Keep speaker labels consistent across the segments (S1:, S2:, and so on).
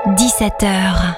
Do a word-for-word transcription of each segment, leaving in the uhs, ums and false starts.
S1: dix-sept heures.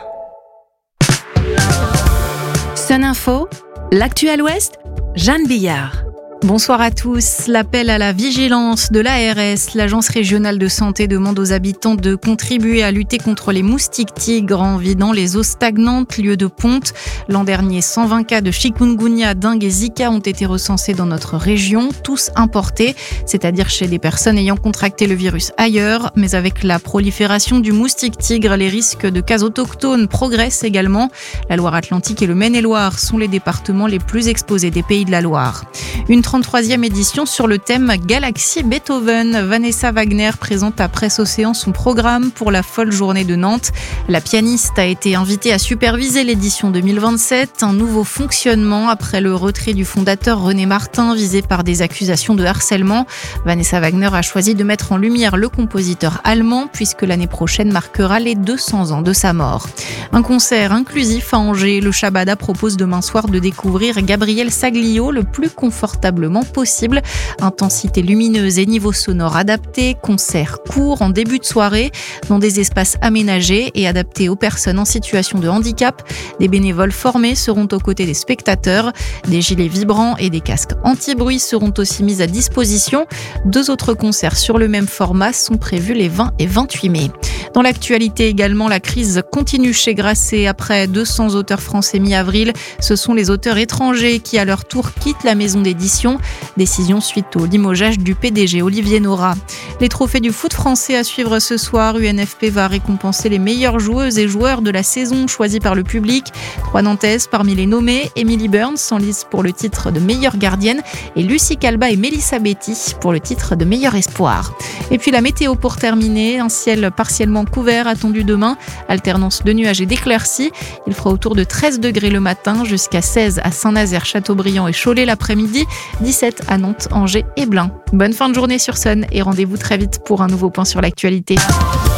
S1: Sun Info, l'actu à l'Ouest, Jeanne Billard.
S2: Bonsoir à tous. L'appel à la vigilance de l'A R S, l'Agence régionale de santé, demande aux habitants de contribuer à lutter contre les moustiques tigres en vidant les eaux stagnantes, lieux de ponte. L'an dernier, cent vingt cas de chikungunya, dengue et zika ont été recensés dans notre région, tous importés, c'est-à-dire chez des personnes ayant contracté le virus ailleurs. Mais avec la prolifération du moustique tigre, les risques de cas autochtones progressent également. La Loire-Atlantique et le Maine-et-Loire sont les départements les plus exposés des Pays de la Loire. Une trente-troisième édition sur le thème Galaxie Beethoven. Vanessa Wagner présente à Presse Océan son programme pour la folle journée de Nantes. La pianiste a été invitée à superviser l'édition deux mille vingt-sept, un nouveau fonctionnement après le retrait du fondateur René Martin visé par des accusations de harcèlement. Vanessa Wagner a choisi de mettre en lumière le compositeur allemand puisque l'année prochaine marquera les deux cents ans de sa mort. Un concert inclusif à Angers. Le Shabada propose demain soir de découvrir Gabriel Saglio le plus confortablement possible. Intensité lumineuse et niveau sonore adapté, concert court en début de soirée dans des espaces aménagés et adaptés aux personnes en situation de handicap. Des bénévoles formés seront aux côtés des spectateurs. Des gilets vibrants et des casques anti-bruit seront aussi mis à disposition. Deux autres concerts sur le même format sont prévus les vingt et vingt-huit mai. Dans l'actualité également, la crise continue chez Grasset. Après deux cents auteurs français mi-avril, ce sont les auteurs étrangers qui à leur tour quittent la maison d'édition. Décision suite au limogeage du P D G Olivier Nora. Les trophées du foot français à suivre ce soir. U N F P va récompenser les meilleures joueuses et joueurs de la saison choisis par le public. Trois Nantaises parmi les nommées. Emily Burns en lice pour le titre de meilleure gardienne et Lucie Calba et Mélissa Betty pour le titre de meilleur espoir. Et puis la météo pour terminer. Un ciel partiellement couvert attendu demain. Alternance de nuages et d'éclaircies. Il fera autour de treize degrés le matin jusqu'à seize à Saint-Nazaire, Châteaubriand et Cholet l'après-midi. dix-sept à Nantes, Angers et Blain. Bonne fin de journée sur Sun et rendez-vous très vite pour un nouveau point sur l'actualité.